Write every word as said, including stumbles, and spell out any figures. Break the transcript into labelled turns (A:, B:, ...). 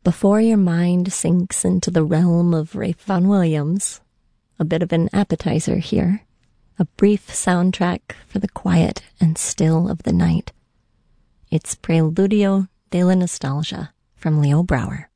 A: Before your mind sinks into the realm of Ralph Vaughan Williams, a bit of an appetizer here, a brief soundtrack for the quiet and still of the night. It's Preludio de la Nostalgia from Leo Brouwer.